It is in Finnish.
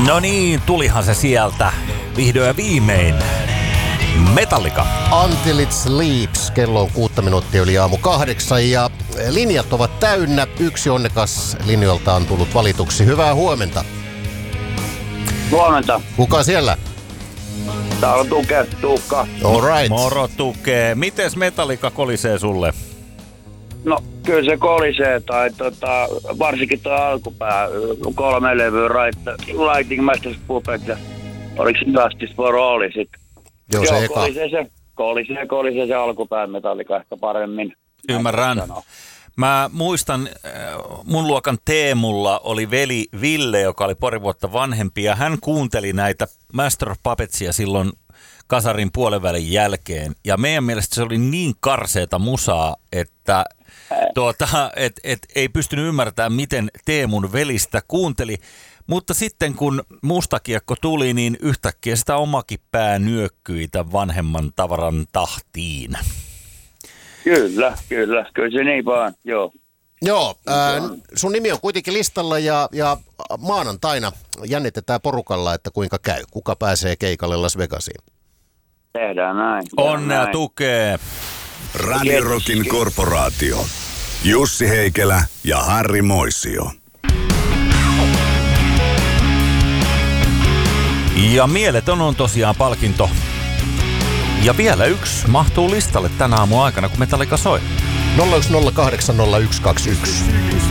No niin, tulihan se sieltä. Vihdoin ja viimein. Metallica. Until It Sleeps. Kello on 6 minuuttia yli aamu 8 ja linjat ovat täynnä. Yksi onnekas linjoilta on tullut valituksi. Hyvää huomenta. Huomenta. Kuka siellä? Täällä on Tuukka. All right. Moro Tuke. Mites Metallica kolisee sulle? No, kyllä se kolisee, tai varsinkin tuo alkupää, 3 levyä, Lighting, Masters Puppet, ja oliko se Justice for All sitten? Joo, se eka. Kolisee se alkupää Metallica ehkä paremmin. Ymmärrän. Mä muistan, mun luokan Teemulla oli veli Ville, joka oli pari vuotta vanhempi, ja hän kuunteli näitä Master of Puppetsia silloin kasarin puolenvälin jälkeen. Ja meidän mielestä se oli niin karseeta musaa, että ei pystynyt ymmärtämään, miten Teemun velistä kuunteli. Mutta sitten kun mustakiekko tuli, niin yhtäkkiä sitä omakin pää nyökkyi tämän vanhemman tavaran tahtiin. Kyllä se niin vaan, joo. Joo, sun nimi on kuitenkin listalla ja maanantaina jännitetään porukalla, että kuinka käy. Kuka pääsee keikalle Las Vegasiin? Tehdään näin. Onnea Tukee. Radio Rockin korporaatio. Jussi Heikelä ja Harri Moisio. Ja mieletön on tosiaan palkinto. Ja vielä yksi mahtuu listalle tänä aamun aikana, kun Metallica soi. 010800121.